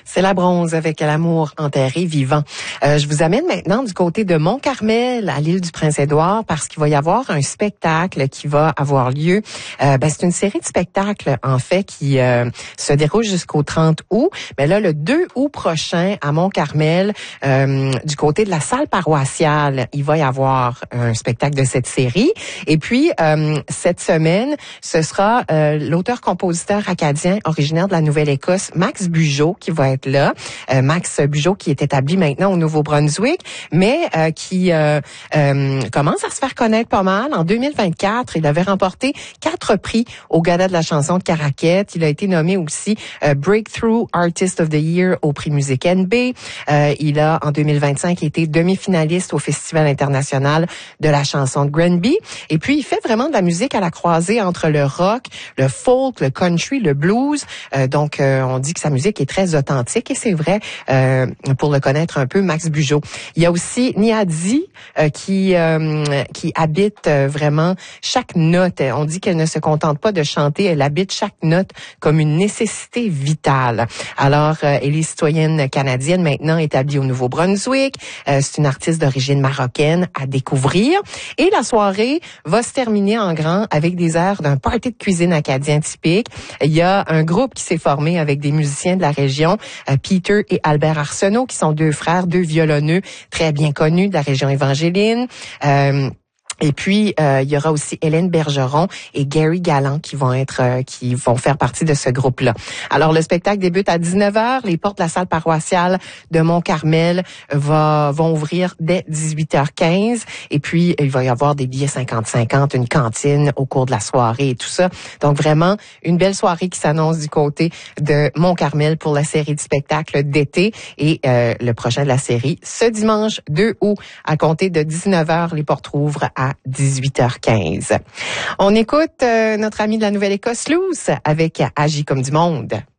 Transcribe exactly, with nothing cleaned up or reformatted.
C'est la bronze avec l'amour enterré vivant. Euh, je vous amène maintenant du côté de Mont-Carmel, à l'île du Prince-Édouard, parce qu'il va y avoir un spectacle qui va avoir lieu. Euh, ben, c'est une série de spectacles, en fait, qui euh, se déroule jusqu'au trente août. Mais là, le deux août prochain, à Mont-Carmel, euh, du côté de la salle paroissiale, il va y avoir un spectacle de cette série. Et puis, euh, cette semaine, ce sera euh, l'auteur-compositeur acadien originaire de la Nouvelle-Écosse, Max Bugeaud, qui va être là. Euh, Max Bugeaud qui est établi maintenant au Nouveau-Brunswick, mais euh, qui euh, euh, commence à se faire connaître pas mal. En deux mille vingt-quatre, il avait remporté quatre prix au Gala de la chanson de Caraquette. Il a été nommé aussi euh, Breakthrough Artist of the Year au prix Musique N B. Euh, il a, en deux mille vingt-cinq, été demi-finaliste au Festival international de la chanson de Granby. Et puis, il fait vraiment de la musique à la croisée entre le rock, le folk, le country, le blues. Euh, donc, euh, on dit que sa musique est très authentique et c'est vrai, euh, pour le connaître un peu, Max Bugeaud. Il y a aussi Niadi euh, qui euh, qui habite euh, vraiment chaque note. On dit qu'elle ne se contente pas de chanter, elle habite chaque note comme une nécessité vitale. Alors, euh, elle est citoyenne canadienne maintenant établie au Nouveau-Brunswick. Euh, c'est une artiste d'origine marocaine à découvrir. Et la soirée va se terminer en grand avec des airs d'un party de cuisine acadien typique. Il y a un groupe qui s'est formé avec des musiciens de la région, euh, Peter et Albert Arsenault, qui sont deux frères, deux violonneux très bien connus de la région évangéline. Euh, Et puis, euh, il y aura aussi Hélène Bergeron et Gary Galland qui vont être, euh, qui vont faire partie de ce groupe-là. Alors, le spectacle débute à dix-neuf heures. Les portes de la salle paroissiale de Mont-Carmel va, vont ouvrir dès dix-huit heures quinze. Et puis, il va y avoir des billets cinquante cinquante, une cantine au cours de la soirée et tout ça. Donc, vraiment, une belle soirée qui s'annonce du côté de Mont-Carmel pour la série de spectacles d'été. Et euh, le prochain de la série, ce dimanche deux août, à compter de dix-neuf heures, les portes rouvrent à dix-huit heures quinze. On écoute euh, notre ami de la Nouvelle-Écosse, Luce, avec Agis comme du monde.